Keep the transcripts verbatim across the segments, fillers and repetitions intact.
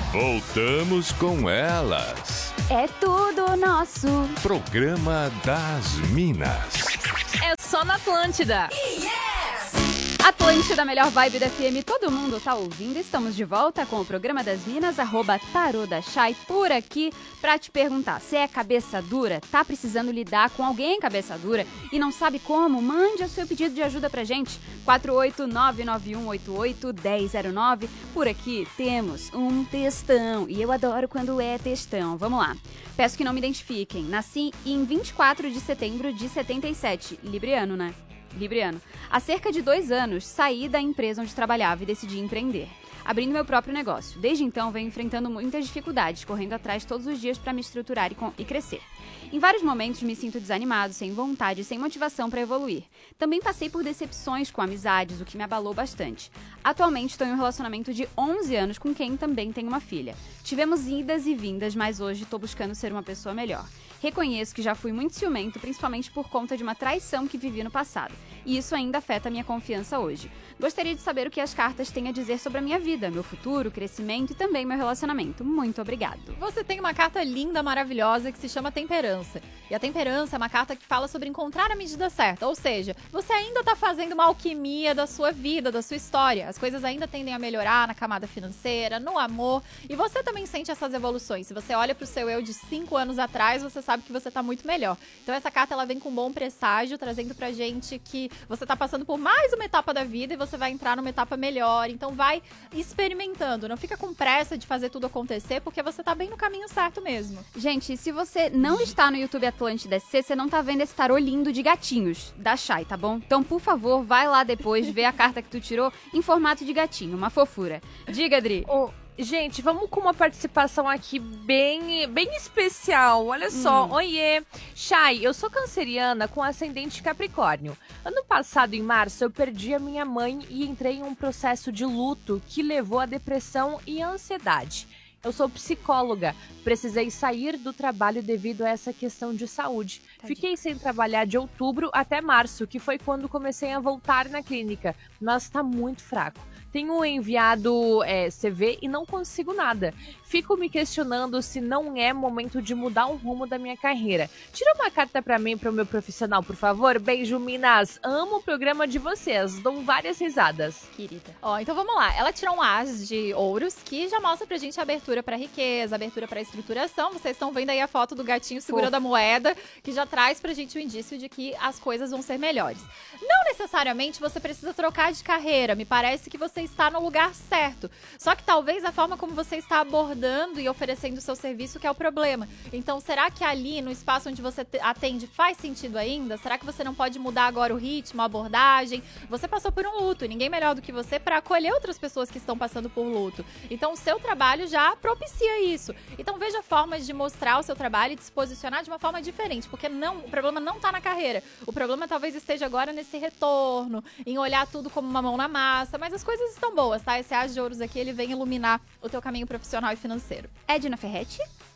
Voltamos com elas. É tudo nosso. Programa das Minas. É só na Atlântida. Yes! Atlântida, melhor vibe da F M, todo mundo tá ouvindo. Estamos de volta com o programa das Minas, arroba Tarô da Chay, por aqui pra te perguntar. Você é cabeça dura? Tá precisando lidar com alguém cabeça dura e não sabe como? Mande o seu pedido de ajuda pra gente. quatro oito nove nove um oito oito um zero zero nove. Por aqui temos um textão e eu adoro quando é textão. Vamos lá. Peço que não me identifiquem. Nasci em vinte e quatro de setembro de setenta e sete. Libriano, né? Libriano. Há cerca de dois anos, saí da empresa onde trabalhava e decidi empreender, abrindo meu próprio negócio. Desde então, venho enfrentando muitas dificuldades, correndo atrás todos os dias para me estruturar e, com... e crescer. Em vários momentos, me sinto desanimado, sem vontade e sem motivação para evoluir. Também passei por decepções com amizades, o que me abalou bastante. Atualmente, estou em um relacionamento de onze anos com quem também tenho uma filha. Tivemos idas e vindas, mas hoje estou buscando ser uma pessoa melhor. Reconheço que já fui muito ciumento, principalmente por conta de uma traição que vivi no passado. E isso ainda afeta a minha confiança hoje. Gostaria de saber o que as cartas têm a dizer sobre a minha vida, meu futuro, crescimento e também meu relacionamento. Muito obrigado. Você tem uma carta linda, maravilhosa, que se chama Temperança. E a Temperança é uma carta que fala sobre encontrar a medida certa. Ou seja, você ainda está fazendo uma alquimia da sua vida, da sua história. As coisas ainda tendem a melhorar na camada financeira, no amor. E você também sente essas evoluções. Se você olha para o seu eu de cinco anos atrás, você sabe que você está muito melhor. Então essa carta ela vem com um bom presságio, trazendo pra gente que você está passando por mais uma etapa da vida e você vai entrar numa etapa melhor. Então vai experimentando, não fica com pressa de fazer tudo acontecer, porque você tá bem no caminho certo mesmo. Gente, se você não está no YouTube Atlântida S C, você não tá vendo esse tarô lindo de gatinhos da Chay, tá bom? Então, por favor, vai lá depois ver a carta que tu tirou em formato de gatinho, uma fofura. Diga, Adri. Oh. Gente, vamos com uma participação aqui bem, bem especial. Olha só, hum. Oiê. Chay, eu sou canceriana com ascendente Capricórnio. Ano passado, em março, eu perdi a minha mãe e entrei em um processo de luto que levou à depressão e à ansiedade. Eu sou psicóloga, precisei sair do trabalho devido a essa questão de saúde. Tadinha. Fiquei sem trabalhar de outubro até março, que foi quando comecei a voltar na clínica, mas tá muito fraco. Tenho enviado é, C V e não consigo nada. Fico me questionando se não é momento de mudar o rumo da minha carreira. Tira uma carta pra mim, pro meu profissional, por favor. Beijo, Minas. Amo o programa de vocês. Dou várias risadas. Querida. Ó, então vamos lá. Ela tirou um as de ouros, que já mostra pra gente a abertura pra riqueza, abertura pra estruturação. Vocês estão vendo aí a foto do gatinho segurando a moeda, que já traz pra gente o indício de que as coisas vão ser melhores. Não necessariamente você precisa trocar de carreira. Me parece que você está no lugar certo. Só que talvez a forma como você está abordando e oferecendo o seu serviço que é o problema. Então, será que ali no espaço onde você atende faz sentido ainda? Será que você não pode mudar agora o ritmo, a abordagem? Você passou por um luto, ninguém melhor do que você para acolher outras pessoas que estão passando por luto. Então, o seu trabalho já propicia isso. Então, veja formas de mostrar o seu trabalho e de se posicionar de uma forma diferente, porque não, o problema não está na carreira. O problema talvez esteja agora nesse retorno, em olhar tudo como uma mão na massa, mas as coisas estão boas, tá? Esse as de ouros aqui, ele vem iluminar o teu caminho profissional e financeiro. Edna Ferretti?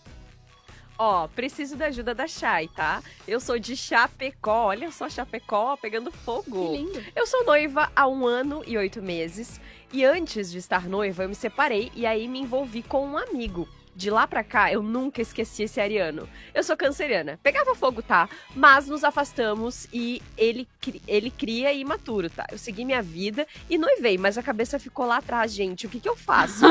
Ó, preciso da ajuda da Chay, tá? Eu sou de Chapecó, olha só Chapecó pegando fogo. Que lindo. Eu sou noiva há um ano e oito meses e antes de estar noiva eu me separei e aí me envolvi com um amigo. De lá pra cá, eu nunca esqueci esse ariano. Eu sou canceriana. Pegava fogo, tá? Mas nos afastamos e ele, ele cria e imaturo, tá? Eu segui minha vida e noivei, mas a cabeça ficou lá atrás, gente. O que que eu faço?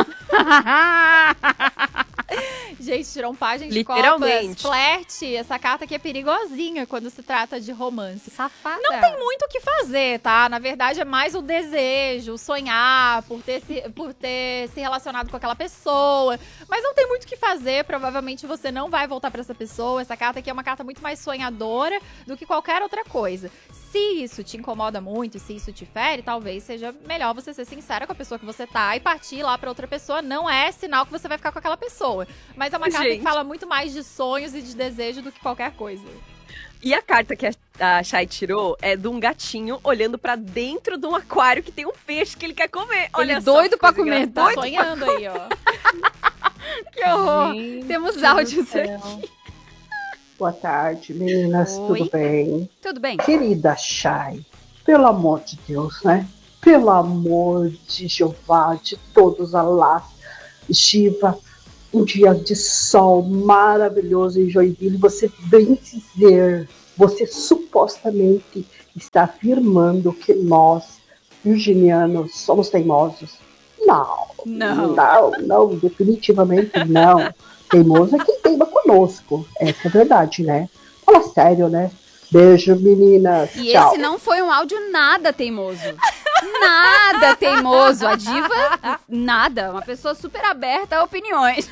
Gente, tirou um página de Literalmente. copas, flerte. Essa carta aqui é perigosinha quando se trata de romance. Safada. Não tem muito o que fazer, tá? Na verdade, é mais o desejo, o sonhar por ter se, por ter se relacionado com aquela pessoa. Mas não tem muito o que fazer. Provavelmente você não vai voltar pra essa pessoa. Essa carta aqui é uma carta muito mais sonhadora do que qualquer outra coisa. Se isso te incomoda muito, se isso te fere, talvez seja melhor você ser sincera com a pessoa que você tá e partir lá pra outra pessoa. Não é sinal que você vai ficar com aquela pessoa. Mas é uma carta Gente. que fala muito mais de sonhos e de desejo do que qualquer coisa. E a carta que a Chay tirou é de um gatinho olhando pra dentro de um aquário que tem um peixe que ele quer comer. Olha ele só, doido pra comer. Tá sonhando aí, ó. Que horror. Gente, Temos áudios aqui. Boa tarde, meninas. Oi. Tudo bem? Tudo bem? Querida Chay, pelo amor de Deus, né? Pelo amor de Jeová, de todos Alá, Shiva, um dia de sol maravilhoso em Joinville, você vem dizer, você supostamente está afirmando que nós, virginianos, somos teimosos. Não, Não. não, não, definitivamente não. Teimoso é quem teima conosco. Essa é a verdade, né? Fala sério, né? Beijo, meninas. E Tchau. esse não foi um áudio nada teimoso. Nada teimoso. A diva, nada. Uma pessoa super aberta a opiniões.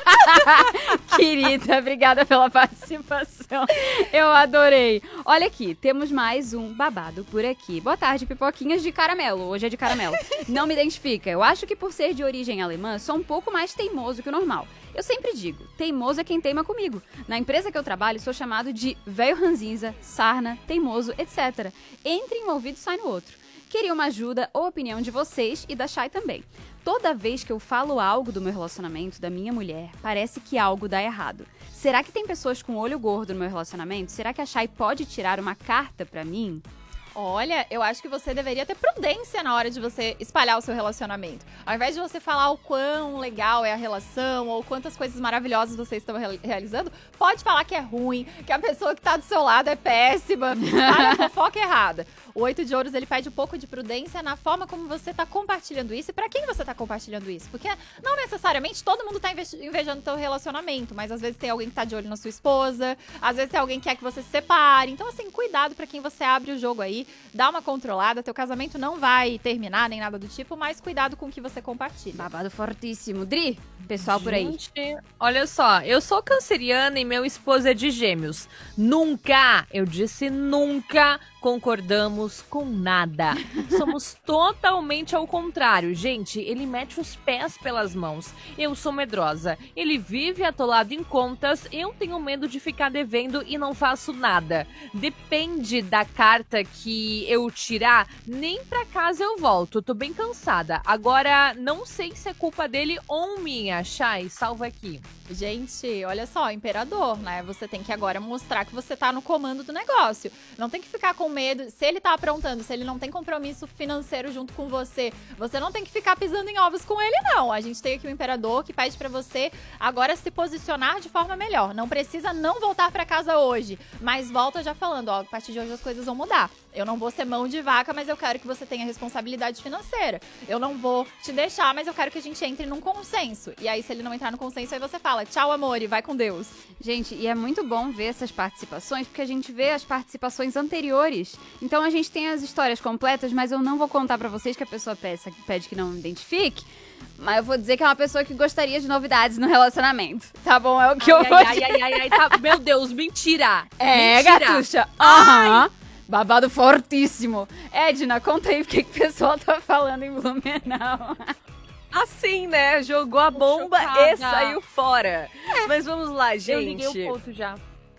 Querida, obrigada pela participação. Eu adorei. Olha aqui, temos mais um babado por aqui. Boa tarde, pipoquinhas de caramelo. Hoje é de caramelo. Não me identifica. Eu acho que por ser de origem alemã, sou um pouco mais teimoso que o normal. Eu sempre digo, teimoso é quem teima comigo. Na empresa que eu trabalho, sou chamado de velho ranzinza, sarna, teimoso, etcétera. Entra em um ouvido e sai no outro. Queria uma ajuda ou opinião de vocês e da Chay também. Toda vez que eu falo algo do meu relacionamento, da minha mulher, parece que algo dá errado. Será que tem pessoas com olho gordo no meu relacionamento? Será que a Chay pode tirar uma carta pra mim? Olha, eu acho que você deveria ter prudência na hora de você espalhar o seu relacionamento. Ao invés de você falar o quão legal é a relação ou quantas coisas maravilhosas vocês estão re- realizando, pode falar que é ruim, que a pessoa que tá do seu lado é péssima, para a fofoca errada. O Oito de Ouros, ele pede um pouco de prudência na forma como você tá compartilhando isso e pra quem você tá compartilhando isso. Porque não necessariamente todo mundo tá inve- invejando o teu relacionamento, mas às vezes tem alguém que tá de olho na sua esposa, às vezes tem alguém que quer que você se separe. Então, assim, cuidado pra quem você abre o jogo aí. Dá uma controlada, teu casamento não vai terminar, nem nada do tipo, mas cuidado com o que você compartilha. Babado fortíssimo. Dri, pessoal por aí. Gente, olha só, eu sou canceriana e meu esposo é de gêmeos. Nunca, eu disse nunca, concordamos com nada. Somos totalmente ao contrário. Gente, ele mete os pés pelas mãos. Eu sou medrosa. Ele vive atolado em contas. Eu tenho medo de ficar devendo e não faço nada. Depende da carta que eu tirar, nem pra casa eu volto. Tô bem cansada. Agora, não sei se é culpa dele ou minha. Chay, salva aqui. Gente, olha só, imperador, né? Você tem que agora mostrar que você tá no comando do negócio. Não tem que ficar com medo. Se ele tá aprontando, se ele não tem compromisso financeiro junto com você, você não tem que ficar pisando em ovos com ele, não. A gente tem aqui o imperador que pede pra você agora se posicionar de forma melhor. Não precisa não voltar pra casa hoje, mas volta já falando, ó, a partir de hoje as coisas vão mudar. Eu não vou ser mão de vaca, mas eu quero que você tenha responsabilidade financeira. Eu não vou te deixar, mas eu quero que a gente entre num consenso. E aí, se ele não entrar no consenso, aí você fala, tchau, amor, e vai com Deus. Gente, e é muito bom ver essas participações, porque a gente vê as participações anteriores. Então a gente tem as histórias completas, mas eu não vou contar pra vocês que a pessoa peça, pede que não identifique. Mas eu vou dizer que é uma pessoa que gostaria de novidades no relacionamento. Tá bom? É o que ai, eu vou ai, ai, ai, ai, tá. Meu Deus, mentira. É, mentira. Gatuxa. Aham. Babado fortíssimo. Edna, conta aí o que, que o pessoal tá falando em Blumenau. Assim, né? Jogou a bomba chocada. e saiu fora. Mas vamos lá, gente. Eu liguei o ponto já.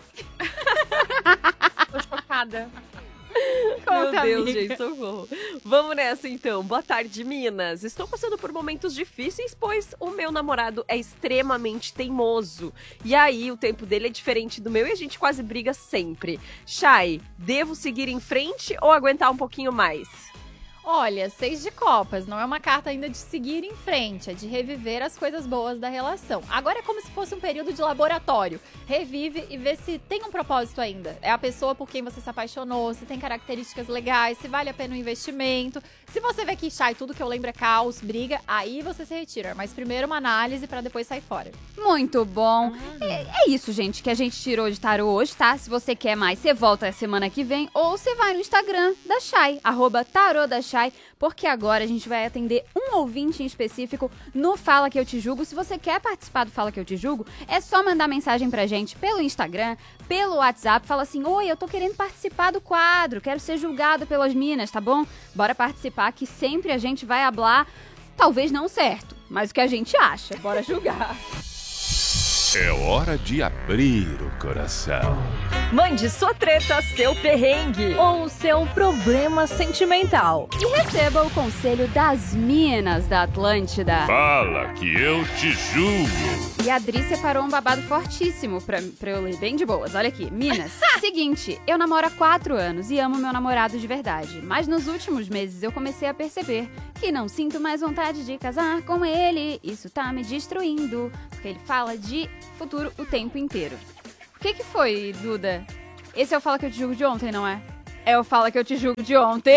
Tô chocada. Meu Conta, Deus, amiga. gente, socorro. Vamos nessa então. Boa tarde, Minas. Estou passando por momentos difíceis, pois o meu namorado é extremamente teimoso. E aí, o tempo dele é diferente do meu e a gente quase briga sempre. Chay, devo seguir em frente ou aguentar um pouquinho mais? Olha, seis de copas, não é uma carta ainda de seguir em frente, é de reviver as coisas boas da relação. Agora é como se fosse um período de laboratório. Revive e vê se tem um propósito ainda. É a pessoa por quem você se apaixonou, se tem características legais, se vale a pena o investimento. Se você vê que, Chay, tudo que eu lembro é caos, briga, aí você se retira. Mas primeiro uma análise pra depois sair fora. Muito bom. É, é isso, gente, que a gente tirou de tarô hoje, tá? Se você quer mais, você volta a semana que vem ou você vai no Instagram da Chay, arroba tarô da Chay, porque agora a gente vai atender um ouvinte em específico no Fala Que Eu Te Julgo. Se você quer participar do Fala Que Eu Te Julgo, é só mandar mensagem pra gente pelo Instagram, pelo WhatsApp, fala assim, oi, eu tô querendo participar do quadro, quero ser julgado pelas minas, tá bom? Bora participar que sempre a gente vai hablar, talvez não certo, mas o que a gente acha, bora julgar. É hora de abrir o coração. Mande sua treta, seu perrengue. Ou o seu problema sentimental. E receba o conselho das minas da Atlântida. Fala que eu te julgo. E a Adri separou um babado fortíssimo pra, pra eu ler bem de boas. Olha aqui, minas. Seguinte, eu namoro há quatro anos e amo meu namorado de verdade. Mas nos últimos meses eu comecei a perceber que não sinto mais vontade de casar com ele. Isso tá me destruindo. Porque ele fala de futuro o tempo inteiro. O que que foi, Duda? Esse é o Fala que eu te julgo de ontem, não é? É o Fala que eu te julgo de ontem.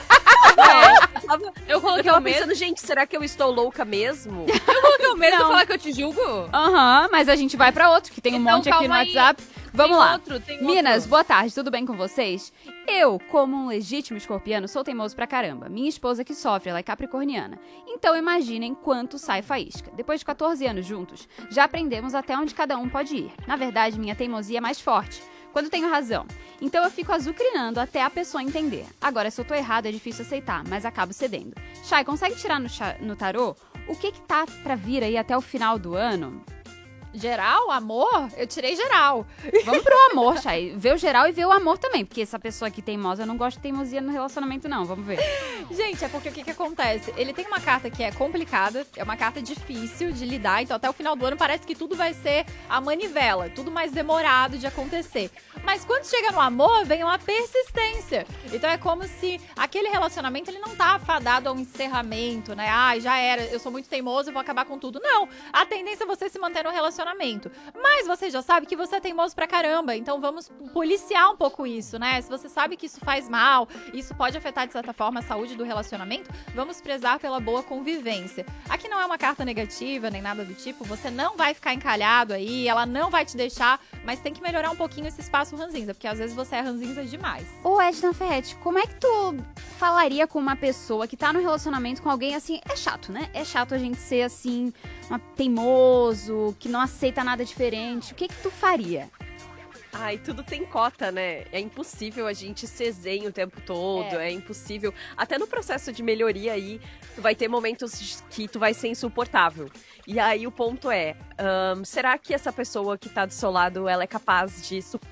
É, eu, Eu coloquei tava o mesmo. pensando, gente, será que eu estou louca mesmo? Eu coloquei o mesmo Não. de falar que eu te julgo? Aham, mas a gente vai pra outro, que tem um Então, monte aqui no calma aí. WhatsApp. Vamos Tem lá. outro, tem Minas, outro. boa tarde, tudo bem com vocês? Eu, como um legítimo escorpiano, sou teimoso pra caramba. Minha esposa que sofre, ela é capricorniana. Então imaginem quanto sai faísca. Depois de quatorze anos juntos, já aprendemos até onde cada um pode ir. Na verdade, minha teimosia é mais forte, quando tenho razão. Então eu fico azucrinando até a pessoa entender. Agora, se eu tô errado, é difícil aceitar, mas acabo cedendo. Chay, consegue tirar no, cha- no tarô o que que tá pra vir aí até o final do ano? Geral, amor, eu tirei geral. Vamos pro amor, Chay. Vê o geral e vê o amor também. Porque essa pessoa aqui teimosa, eu não gosto de teimosia no relacionamento, não. Vamos ver. Gente, é porque o que, que acontece? Ele tem uma carta que é complicada, é uma carta difícil de lidar, então até o final do ano parece que tudo vai ser a manivela, tudo mais demorado de acontecer. Mas quando chega no amor, vem uma persistência. Então é como se aquele relacionamento, ele não tá afadado ao encerramento, né? Ai, já era, eu sou muito teimoso, eu vou acabar com tudo. Não, a tendência é você se manter no relacionamento. Mas você já sabe que você é teimoso pra caramba, então vamos policiar um pouco isso, né? Se você sabe que isso faz mal, isso pode afetar de certa forma a saúde do relacionamento, vamos prezar pela boa convivência. Aqui não é uma carta negativa, nem nada do tipo, você não vai ficar encalhado aí, ela não vai te deixar, mas tem que melhorar um pouquinho esse espaço ranzinza, porque às vezes você é ranzinza demais. Ô, Edna Ferretti, como é que tu falaria com uma pessoa que tá no relacionamento com alguém assim? É chato, né? É chato a gente ser assim, uma teimoso, que não aceita nada diferente. O que que tu faria? Ai, tudo tem cota, né? É impossível a gente ser zen o tempo todo, é. é impossível. Até no processo de melhoria aí, tu vai ter momentos que tu vai ser insuportável. E aí o ponto é, hum, será que essa pessoa que tá do seu lado, ela é capaz de... Su-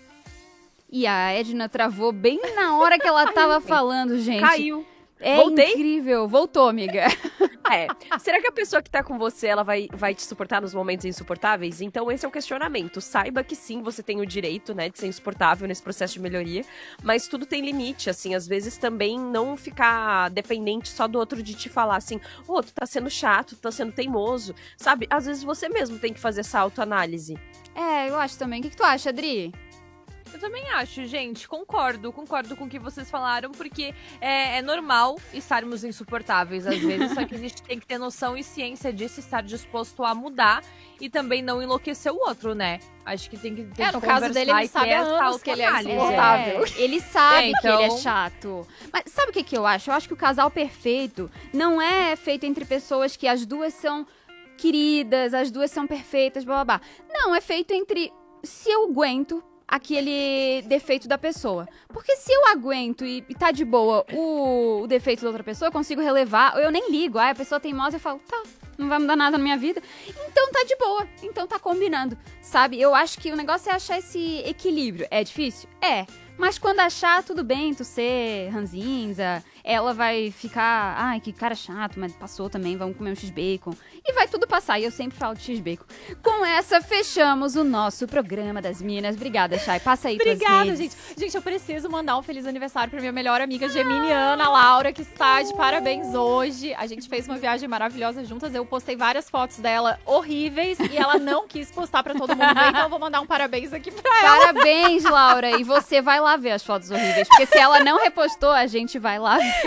E a Edna travou bem na hora que ela tava falando, gente. Caiu. É Voltei? incrível. Voltou, amiga. É. Será que a pessoa que tá com você, ela vai, vai te suportar nos momentos insuportáveis? Então esse é o questionamento. Saiba que sim, você tem o direito, né, de ser insuportável nesse processo de melhoria, mas tudo tem limite, assim, às vezes também não ficar dependente só do outro de te falar assim, ô, oh, tu tá sendo chato, tu tá sendo teimoso, sabe? Às vezes você mesmo tem que fazer essa autoanálise. É, eu acho também. O que, que tu acha, Adri? Eu também acho, gente, concordo, concordo com o que vocês falaram, porque é, é normal estarmos insuportáveis às vezes, só que a gente tem que ter noção e ciência disso, estar disposto a mudar e também não enlouquecer o outro, né? Acho que tem que ter É, no caso dele, ele sabe há anos que ele é insuportável. É, ele sabe É, que ele é então- chato. Mas sabe o que, que eu acho? Eu acho que o casal perfeito não é feito entre pessoas que as duas são queridas, as duas são perfeitas, blá blá blá. Não, é feito entre se eu aguento aquele defeito da pessoa. Porque se eu aguento e, e tá de boa o, o defeito da outra pessoa, eu consigo relevar, ou eu nem ligo. Aí a pessoa teimosa, eu falo, tá, não vai mudar nada na minha vida. Então tá de boa, então tá combinando, sabe? Eu acho que o negócio é achar esse equilíbrio. É difícil? É. Mas quando achar, tudo bem, tu ser ranzinza, ela vai ficar, ai, que cara chato, mas passou também, vamos comer um X-Bacon. E vai tudo passar, e eu sempre falo de X-Bacon. Com essa, fechamos o nosso programa das Minas. Obrigada, Chay. Passa aí tuas Obrigada, redes. gente. Gente, eu preciso mandar um feliz aniversário pra minha melhor amiga geminiana, Laura, que está de parabéns hoje. A gente fez uma viagem maravilhosa juntas. Eu postei várias fotos dela horríveis e ela não quis postar pra todo mundo ver, então eu vou mandar um parabéns aqui pra ela. Parabéns, Laura. E você vai lá ver as fotos horríveis, porque se ela não repostou, a gente vai lá ver.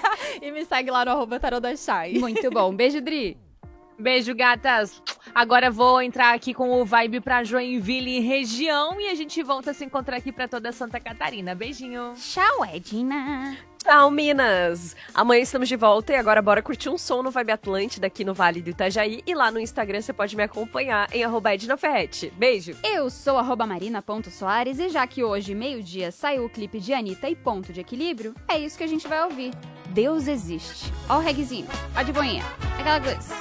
E me segue lá no arroba tarô da Chay. Muito bom. Beijo, Dri. Beijo, gatas. Agora vou entrar aqui com o Vibe pra Joinville e região e a gente volta a se encontrar aqui pra toda Santa Catarina. Beijinho. Tchau, Edna. Tchau, Minas! Amanhã estamos de volta e agora bora curtir um som no Vibe Atlântida aqui no Vale do Itajaí. E lá no Instagram você pode me acompanhar em arroba Edna Ferretti. Beijo! Eu sou arroba marina.soares e já que hoje, meio-dia, saiu o clipe de Anitta e Ponto de Equilíbrio, é isso que a gente vai ouvir. Deus existe. Ó o reguezinho, ó de boinha, aquela coisa.